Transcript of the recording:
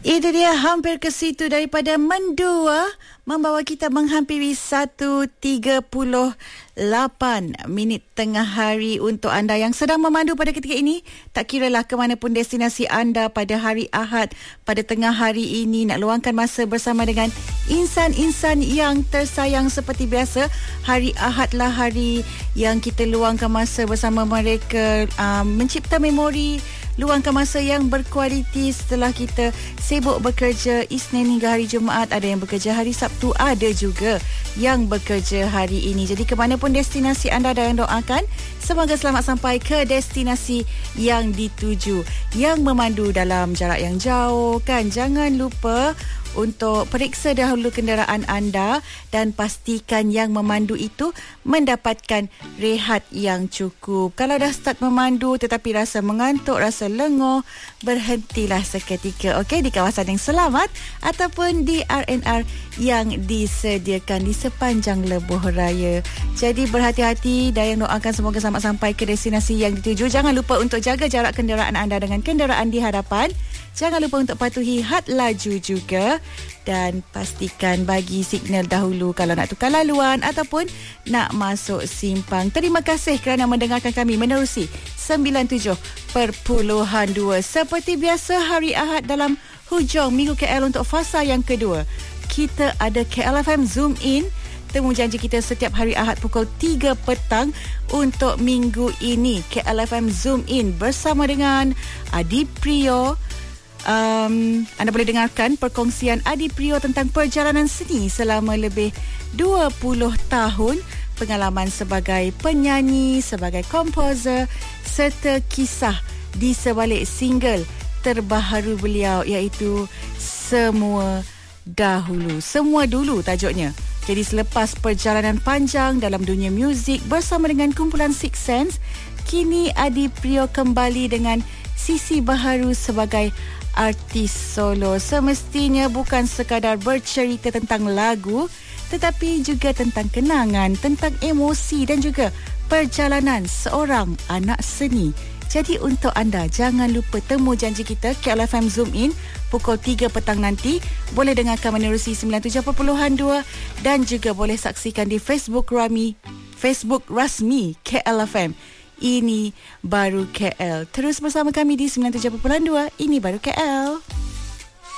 Itu dia, hampir ke situ daripada mendua membawa kita menghampiri 1.38 minit tengah hari untuk anda yang sedang memandu pada ketika ini. Tak kiralah ke mana pun destinasi anda pada hari Ahad, pada tengah hari ini, nak luangkan masa bersama dengan insan-insan yang tersayang seperti biasa. Hari Ahad lah hari yang kita luangkan masa bersama mereka, mencipta memori, luangkan masa yang berkualiti setelah kita sibuk bekerja Isnin hingga hari Jumaat. Ada yang bekerja hari Sabtu, ada juga yang bekerja hari ini. Jadi ke mana pun destinasi anda, dan doakan semoga selamat sampai ke destinasi yang dituju. Yang memandu dalam jarak yang jauh kan, jangan lupa untuk periksa dahulu kenderaan anda dan pastikan yang memandu itu mendapatkan rehat yang cukup. Kalau dah start memandu tetapi rasa mengantuk, rasa lenguh, berhentilah seketika, okey, di kawasan yang selamat ataupun di R&R yang disediakan di sepanjang lebuh raya. Jadi berhati-hati dan yang doakan semoga selamat sampai ke destinasi yang dituju. Jangan lupa untuk jaga jarak kenderaan anda dengan kenderaan di hadapan. Jangan lupa untuk patuhi had laju juga, dan pastikan bagi signal dahulu kalau nak tukar laluan ataupun nak masuk simpang. Terima kasih kerana mendengarkan kami menerusi 97.2. Seperti biasa hari Ahad dalam hujung minggu KL untuk fasa yang kedua. Kita ada KLFM Zoom In. Temu janji kita setiap hari Ahad pukul 3 petang untuk minggu ini. KLFM Zoom In bersama dengan Adi Priyo. Anda boleh dengarkan perkongsian Adi Priyo tentang perjalanan seni selama lebih 20 tahun, pengalaman sebagai penyanyi, sebagai komposer, serta kisah di sebalik single terbaru beliau iaitu Semua Dahulu. Semua Dulu tajuknya. Jadi selepas perjalanan panjang dalam dunia muzik bersama dengan kumpulan Six Sense, kini Adi Priyo kembali dengan sisi baharu sebagai artis solo. Semestinya bukan sekadar bercerita tentang lagu, tetapi juga tentang kenangan, tentang emosi dan juga perjalanan seorang anak seni. Jadi untuk anda, jangan lupa temu janji kita KLFM Zoom In pukul 3 petang nanti. Boleh dengarkan menerusi 97.2 dan juga boleh saksikan di Facebook rasmi KLFM. Ini Baru KL. Terus bersama kami di 97.2. Ini Baru KL.